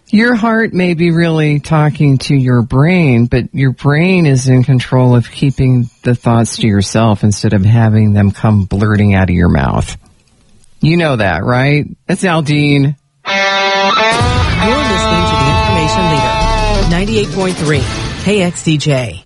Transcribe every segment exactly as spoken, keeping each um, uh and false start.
Your heart may be really talking to your brain, but your brain is in control of keeping the thoughts to yourself instead of having them come blurting out of your mouth. You know that, right? That's Aldine. You're listening to the Information Leader, ninety-eight point three K X D J.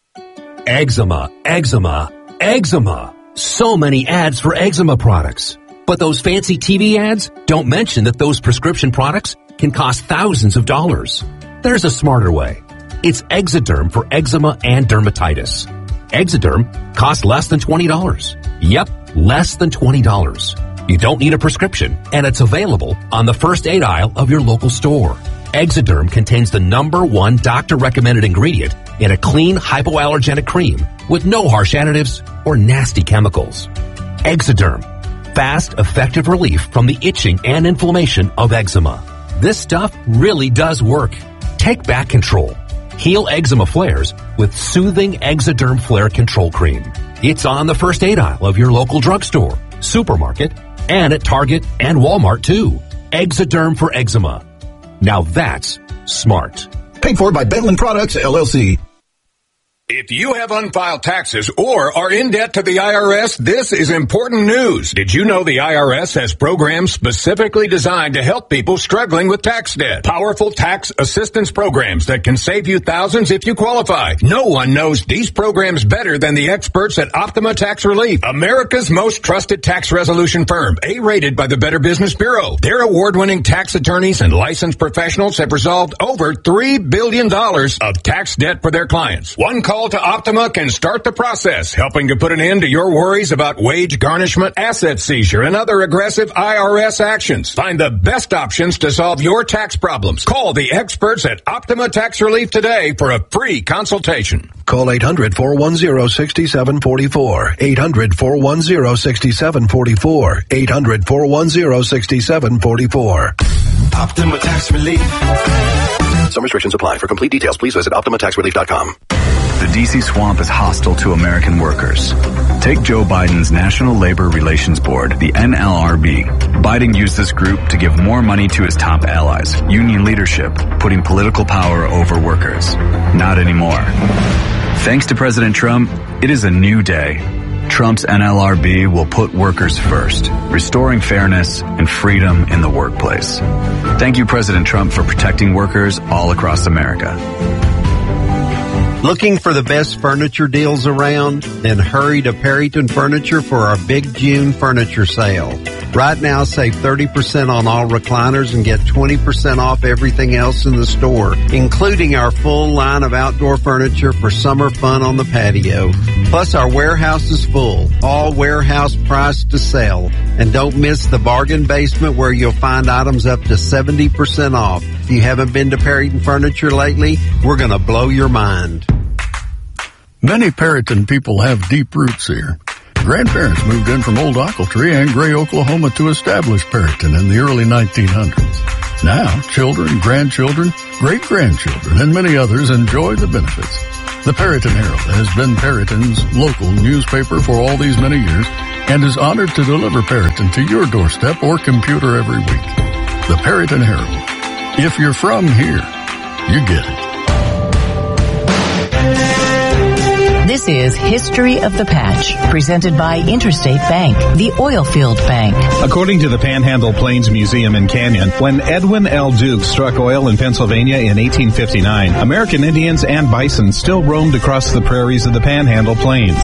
Eczema, eczema, eczema. So many ads for eczema products. But those fancy T V ads don't mention that those prescription products can cost thousands of dollars. There's a smarter way. It's Exoderm for eczema and dermatitis. Exoderm costs less than twenty dollars. Yep, less than twenty dollars. You don't need a prescription, and it's available on the first aid aisle of your local store. Exoderm contains the number one doctor-recommended ingredient in a clean, hypoallergenic cream with no harsh additives or nasty chemicals. Exoderm. Fast, effective relief from the itching and inflammation of eczema. This stuff really does work. Take back control. Heal eczema flares with soothing Exoderm Flare Control Cream. It's on the first aid aisle of your local drugstore, supermarket, and at Target and Walmart too. Exoderm for eczema. Now that's smart. Paid for by Bedlin Products, L L C. If you have unfiled taxes or are in debt to the I R S, this is important news. Did you know the I R S has programs specifically designed to help people struggling with tax debt? Powerful tax assistance programs that can save you thousands if you qualify. No one knows these programs better than the experts at Optima Tax Relief, America's most trusted tax resolution firm, A-rated by the Better Business Bureau. Their award-winning tax attorneys and licensed professionals have resolved over three billion dollars of tax debt for their clients. One call to Optima can start the process, helping to put an end to your worries about wage garnishment, asset seizure, and other aggressive I R S actions. Find the best options to solve your tax problems. Call the experts at Optima Tax Relief today for a free consultation. Call eight hundred, four one zero, six seven four four. eight hundred, four one zero, six seven four four. eight hundred, four one zero, six seven four four. Optima Tax Relief. Some restrictions apply. For complete details, please visit optima tax relief dot com. The D C swamp is hostile to American workers. Take Joe Biden's National Labor Relations Board, the N L R B. Biden used this group to give more money to his top allies, union leadership, putting political power over workers. Not anymore. Thanks to President Trump, it is a new day. Trump's N L R B will put workers first, restoring fairness and freedom in the workplace. Thank you, President Trump, for protecting workers all across America. Looking for the best furniture deals around? Then hurry to Perryton Furniture for our Big June furniture sale. Right now, save thirty percent on all recliners and get twenty percent off everything else in the store, including our full line of outdoor furniture for summer fun on the patio. Plus, our warehouse is full, all warehouse price to sell. And don't miss the bargain basement where you'll find items up to seventy percent off. If you haven't been to Perryton Furniture lately, we're going to blow your mind. Many Perryton people have deep roots here. Grandparents moved in from Old Ochiltree and Gray, Oklahoma to establish Perryton in the early nineteen hundreds. Now, children, grandchildren, great-grandchildren, and many others enjoy the benefits. The Perryton Herald has been Perryton's local newspaper for all these many years and is honored to deliver Perryton to your doorstep or computer every week. The Perryton Herald. If you're from here, you get it. This is History of the Patch, presented by Interstate Bank, the Oilfield Bank. According to the Panhandle Plains Museum in Canyon, when Edwin L. Duke struck oil in Pennsylvania in eighteen fifty-nine, American Indians and bison still roamed across the prairies of the Panhandle Plains.